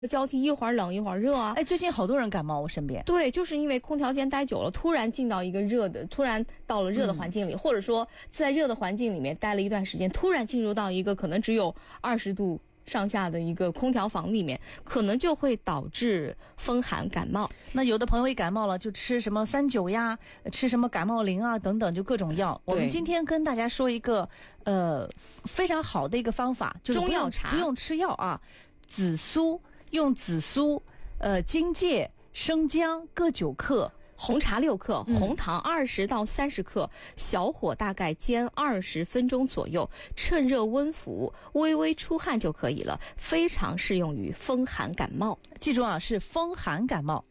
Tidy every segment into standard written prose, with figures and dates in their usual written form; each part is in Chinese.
交替一会儿冷一会儿热啊。 哎，最近好多人感冒，我身边。 对，就是因为空调间待久了，突然进到一个热的，突然到了热的环境里，或者说在热的环境里面待了一段时间，突然进入到一个可能只有20度上下的一个空调房里面，可能就会导致风寒感冒。 那有的朋友一感冒了，就吃什么39呀，吃什么感冒灵啊等等，就各种药。我们今天跟大家说一个非常好的一个方法，就是中药茶， 不用吃药啊，紫苏。用紫苏、荆芥、生姜各9克， 红茶6克，红糖20到30克，小火大概煎20分钟左右，趁热温服，微微出汗就可以了，非常适用于风寒感冒。 记住啊，是风寒感冒。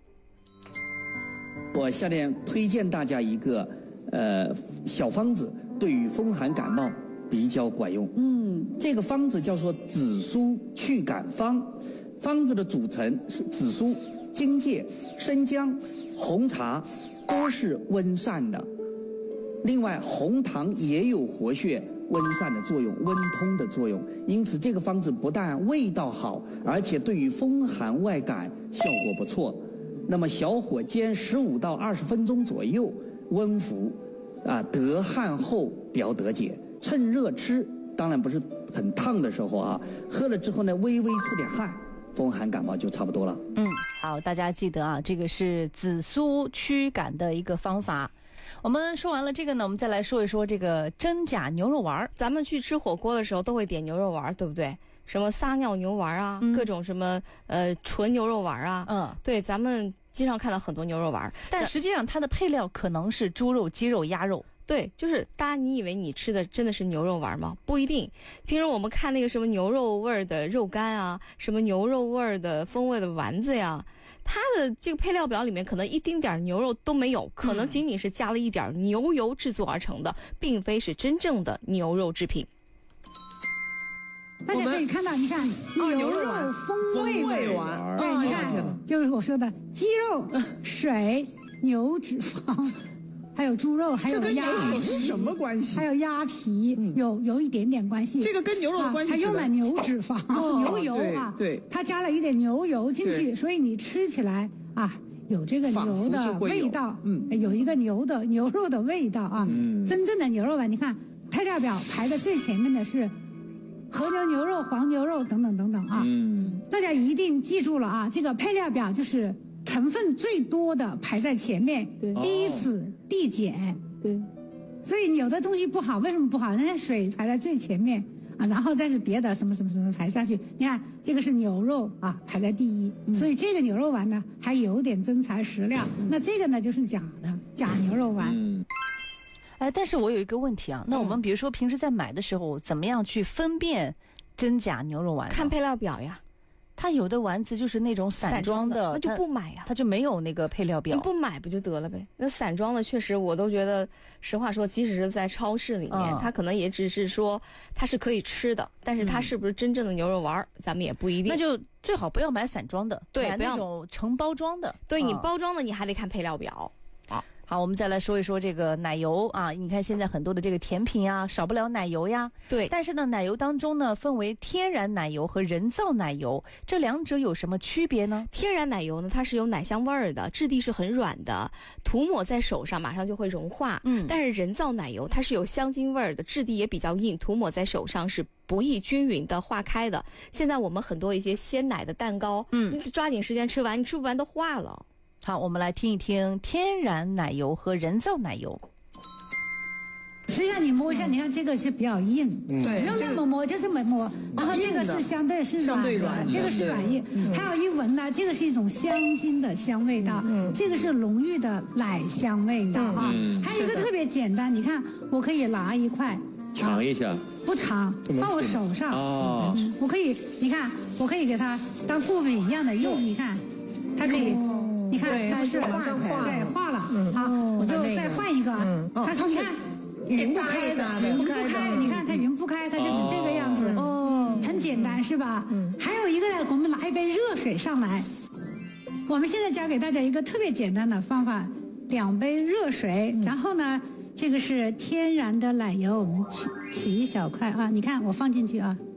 我下面推荐大家一个小方子，对于风寒感冒比较管用。这个方子叫做紫苏祛感方。方子的组成是紫苏、荆芥、生姜、红茶，都是温散的。另外，红糖也有活血温散的作用、温通的作用。因此，这个方子不但味道好，而且对于风寒外感效果不错。那么，小火煎15到20分钟左右，温服，得汗后表得解。趁热吃，当然不是很烫的时候啊。喝了之后呢，微微出点汗。风寒感冒就差不多了。 好，大家记得啊，这个是紫苏驱感的一个方法。我们说完了这个呢，我们再来说一说这个真假牛肉丸。 咱们去吃火锅的时候都会点牛肉丸，对不对？什么撒尿牛丸啊，各种什么纯牛肉丸啊。对，咱们经常看到很多牛肉丸， 但实际上它的配料可能是猪肉、鸡肉、鸭肉。 对，就是你以为你吃的真的是牛肉丸吗？不一定。平时我们看那个什么牛肉味儿的肉干啊，什么牛肉味儿的风味的丸子呀，它的这个配料表里面可能一丁点牛肉都没有，可能仅仅是加了一点牛油制作而成的，并非是真正的牛肉制品。 大家可以看到，你看牛肉风味丸，对，你看就是我说的鸡肉、水、牛脂肪。还有猪肉，还有鸭皮， 什么关系？ 还有鸭皮，有一点点关系。 这个跟牛肉的关系， 它用了牛脂肪、牛油啊， 对， 它加了一点牛油进去，所以你吃起来啊，有这个牛的味道，有一个牛肉的味道啊。真正的牛肉丸，你看配料表排的最前面的是和牛牛肉、黄牛肉等等等等啊。大家一定记住了啊，这个配料表就是成分最多的排在前面，依次递减。 对， 所以有的东西不好，为什么不好？人家水排在最前面啊，然后再是别的什么什么什么排下去。你看这个是牛肉啊，排在第一，所以这个牛肉丸呢还有点真材实料。那这个呢就是假牛肉丸。 但是我有一个问题啊，那我们比如说平时在买的时候，怎么样去分辨真假牛肉丸？ 看配料表呀。 它有的丸子就是那种散装的， 那就不买呀， 它就没有那个配料表。 你不买不就得了呗？那散装的确实，我都觉得，实话说，即使是在超市里面，它可能也只是说它是可以吃的，但是它是不是真正的牛肉丸，咱们也不一定。 那就最好不要买散装的， 对， 买那种成包装的。 对，你包装的你还得看配料表。 好，我们再来说一说这个奶油啊。你看现在很多的这个甜品啊，少不了奶油呀。 对， 但是呢，奶油当中呢，分为天然奶油和人造奶油，这两者有什么区别呢？ 天然奶油呢，它是有奶香味儿的，质地是很软的，涂抹在手上马上就会融化。但是人造奶油它是有香精味儿的，质地也比较硬，涂抹在手上是不易均匀的化开的。现在我们很多一些鲜奶的蛋糕，你抓紧时间吃完，你吃不完都化了。 好，我们来听一听天然奶油和人造奶油。 实际上你摸一下，你看这个是比较硬， 对， 不用那么摸，就这么摸。然后这个是相对软的，这个是软硬。还有一闻呢，这个是一种香精的香味道，这个是浓郁的奶香味道啊。还有一个特别简单，你看我可以拿一块尝一下， 不尝，放我手上哦。我可以，你看我可以给它当布饼一样的用，你看它可以。你看，它是对化了，好，我就再换一个，它你看匀不开的， 匀不开，你看它匀不开，它就是这个样子，很简单是吧？还有一个呢，我们拿一杯热水上来，我们现在教给大家一个特别简单的方法，2杯热水，然后呢，这个是天然的奶油，我们取一小块啊，你看我放进去啊。